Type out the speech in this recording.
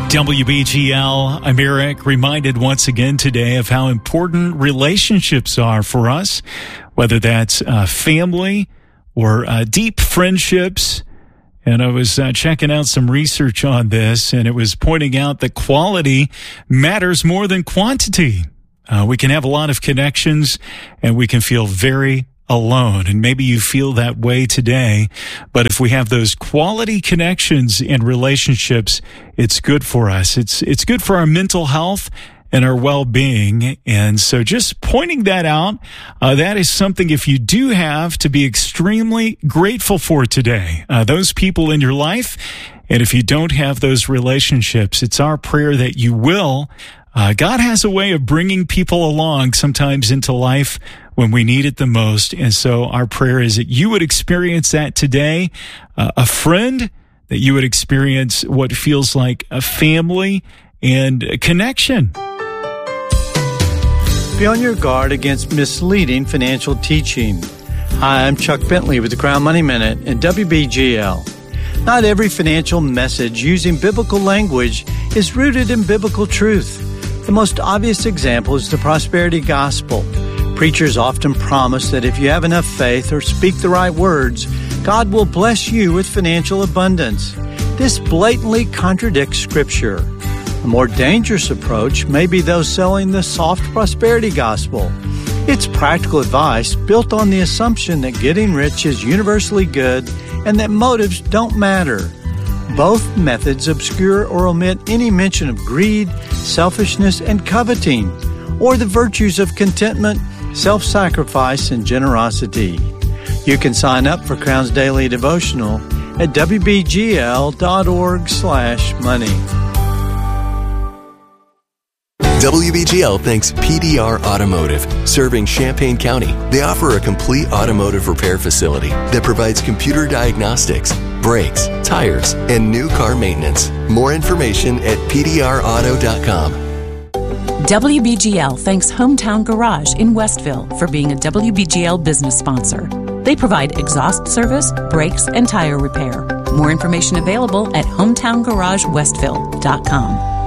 WBGL, I'm Eric, reminded once again today of how important relationships are for us, whether that's family or deep friendships. And I was checking out some research on this, and it was pointing out that quality matters more than quantity. We can have a lot of connections, and we can feel very alone. And maybe you feel that way today, but if we have those quality connections and relationships, it's good for us. It's good for our mental health and our well-being. And so just pointing that out, that is something, if you do have, to be extremely grateful for today. Those people in your life. And if you don't have those relationships, it's our prayer that you will. God has a way of bringing people along sometimes into life when we need it the most. And so our prayer is that you would experience that today, a friend, that you would experience what feels like a family and a connection. Be on your guard against misleading financial teaching. Hi, I'm Chuck Bentley with the Crown Money Minute and WBGL. Not every financial message using biblical language is rooted in biblical truth. The most obvious example is the prosperity gospel. Preachers often promise that if you have enough faith or speak the right words, God will bless you with financial abundance. This blatantly contradicts Scripture. A more dangerous approach may be those selling the soft prosperity gospel. It's practical advice built on the assumption that getting rich is universally good and that motives don't matter. Both methods obscure or omit any mention of greed, selfishness, and coveting, or the virtues of contentment, self-sacrifice, and generosity. You can sign up for Crown's Daily Devotional at wbgl.org/money. WBGL thanks PDR Automotive. Serving Champaign County, they offer a complete automotive repair facility that provides computer diagnostics, brakes, tires, and new car maintenance. More information at pdrauto.com. WBGL thanks Hometown Garage in Westville for being a WBGL business sponsor. They provide exhaust service, brakes, and tire repair. More information available at hometowngaragewestville.com.